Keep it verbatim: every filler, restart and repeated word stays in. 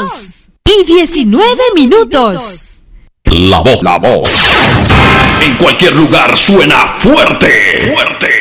dos y diecinueve minutos. La voz, la voz. En cualquier lugar suena fuerte, fuerte.